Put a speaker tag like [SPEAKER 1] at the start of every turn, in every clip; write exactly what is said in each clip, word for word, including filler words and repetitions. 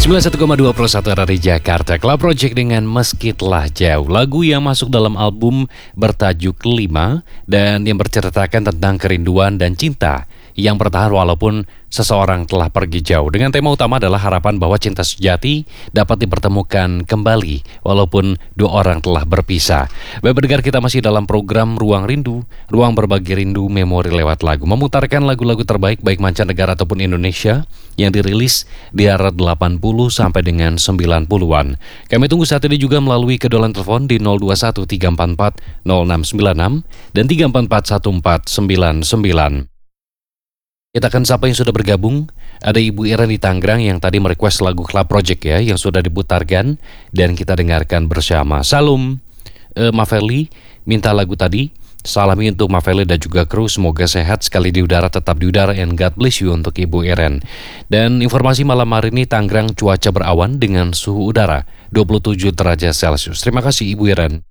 [SPEAKER 1] sembilan puluh satu koma dua Pro satu dari Jakarta, Club Project dengan Meski Telah Jauh. Lagu yang masuk dalam album bertajuk Lima dan yang berceritakan tentang kerinduan dan cinta yang bertahan walaupun seseorang telah pergi jauh. Dengan tema utama adalah harapan bahwa cinta sejati dapat dipertemukan kembali walaupun dua orang telah berpisah. Bapak pendengar, kita masih dalam program Ruang Rindu, ruang berbagi rindu memori lewat lagu, memutarkan lagu-lagu terbaik baik mancanegara ataupun Indonesia yang dirilis di era delapan puluh sampai dengan sembilan puluhan. Kami tunggu saat ini juga melalui kedolan telepon di nol dua satu tiga empat empat nol enam sembilan enam dan tiga empat empat satu empat sembilan sembilan. Kita akan sapa yang sudah bergabung. Ada Ibu Iren di Tangerang yang tadi merequest lagu Club Project ya, yang sudah diputarkan dan kita dengarkan bersama. Salam eh, Mafeli minta lagu tadi. Salami untuk Mafeli dan juga kru, semoga sehat sekali di udara, tetap di udara, and God bless you untuk Ibu Iren. Dan informasi malam hari ini Tangerang cuaca berawan dengan suhu udara dua puluh tujuh derajat Celcius. Terima kasih Ibu Iren.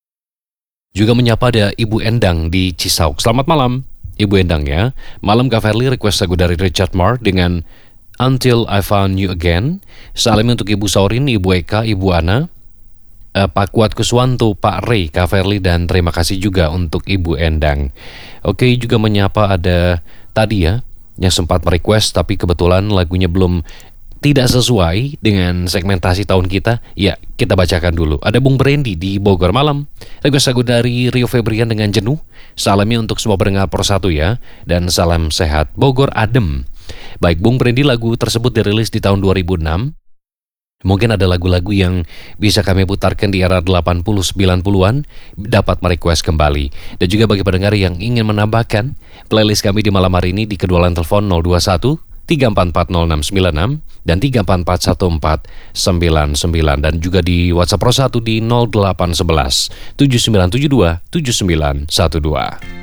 [SPEAKER 1] Juga menyapa ada Ibu Endang di Cisauk. Selamat malam Ibu Endang ya. Malam Kak Verly request lagu dari Richard Mark dengan Until I Found You Again. Salam untuk Ibu Saurin, Ibu Eka, Ibu Ana, uh, Pak Kuat Kuswanto, Pak Ray, Kak Verly, dan terima kasih juga untuk Ibu Endang. Oke, juga menyapa ada tadi ya yang sempat merequest tapi kebetulan lagunya belum tidak sesuai dengan segmentasi tahun kita. Ya, kita bacakan dulu. Ada Bung Brandy di Bogor. Malam request lagu dari Rio Febrian dengan Jenuh. Salamnya untuk semua pendengar Pro satu ya, dan salam sehat Bogor adem. Baik Bung Brandy, lagu tersebut dirilis di tahun dua ribu enam. Mungkin ada lagu-lagu yang bisa kami putarkan di era delapan puluh sembilan puluhan dapat merequest kembali. Dan juga bagi pendengar yang ingin menambahkan playlist kami di malam hari ini di kedualan telepon nol dua satu tiga empat empat nol enam sembilan enam dan tiga empat empat satu empat sembilan sembilan, dan juga di WhatsApp Pro satu di nol delapan satu satu tujuh sembilan tujuh dua tujuh sembilan satu dua.